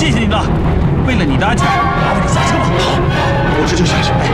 谢谢你了。为了你的安全，麻烦你下车吧。 好，我这就下去。